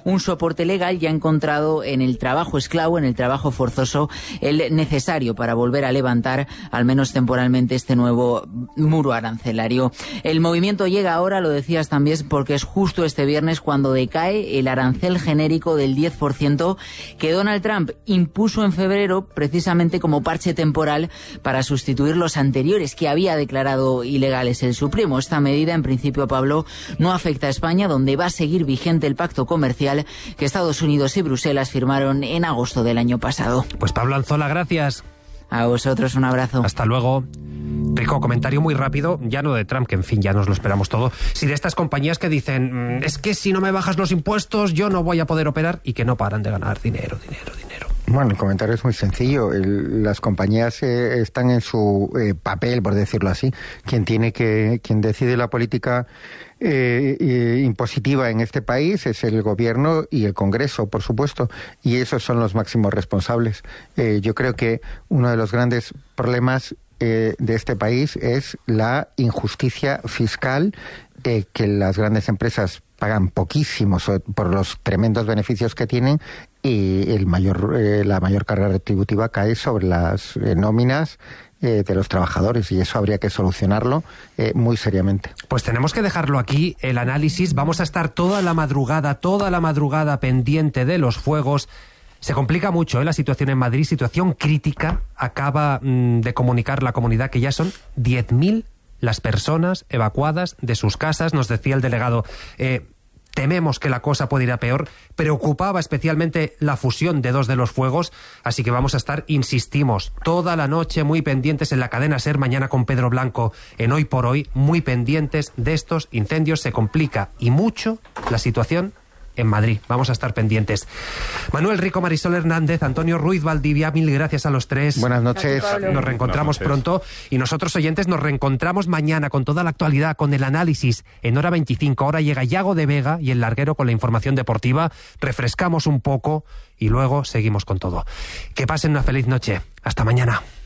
un soporte legal y ha encontrado en el trabajo esclavo, en el trabajo forzoso, el necesario para volver a levantar, al menos temporalmente, este nuevo muro arancelario. El movimiento llega ahora, lo decías también, porque es justo este viernes cuando decae el arancel genérico del 10% que Donald Trump impuso en febrero precisamente como parche temporal para sustituir los anteriores que había declarado ilegales el Supremo. Esta medida, en principio, Pablo, no afecta a España, donde va a seguir vigente el pacto comercial que Estados Unidos y Bruselas firmaron en agosto del año pasado. Pues Pablo Anzola, gracias. A vosotros un abrazo. Hasta luego. Rico, comentario muy rápido, ya no de Trump, que en fin, ya nos lo esperamos todo, si de estas compañías que dicen, es que si no me bajas los impuestos yo no voy a poder operar, y que no paran de ganar dinero. Bueno, el comentario es muy sencillo. Las compañías están en su papel, por decirlo así. Quien decide la política impositiva en este país es el gobierno y el Congreso, por supuesto, y esos son los máximos responsables. Yo creo que uno de los grandes problemas de este país es la injusticia fiscal, que las grandes empresas pagan poquísimo por los tremendos beneficios que tienen, y la mayor carga retributiva cae sobre las nóminas de los trabajadores, y eso habría que solucionarlo muy seriamente. Pues tenemos que dejarlo aquí, el análisis. Vamos a estar toda la madrugada pendiente de los fuegos. Se complica mucho la situación en Madrid, situación crítica. Acaba de comunicar la comunidad que ya son 10.000 las personas evacuadas de sus casas. Nos decía el delegado, tememos que la cosa puede ir a peor. Preocupaba especialmente la fusión de 2 de los fuegos, así que vamos a estar, insistimos, toda la noche muy pendientes en la cadena SER, mañana con Pedro Blanco en Hoy por Hoy, muy pendientes de estos incendios. Se complica y mucho la situación en Madrid. Vamos a estar pendientes. Manuel Rico, Marisol Hernández, Antonio Ruiz Valdivia, mil gracias a los tres. Buenas noches. Nos reencontramos pronto, y nosotros, oyentes, nos reencontramos mañana con toda la actualidad, con el análisis en hora 25. Ahora llega Yago de Vega y el Larguero con la información deportiva. Refrescamos un poco y luego seguimos con todo. Que pasen una feliz noche. Hasta mañana.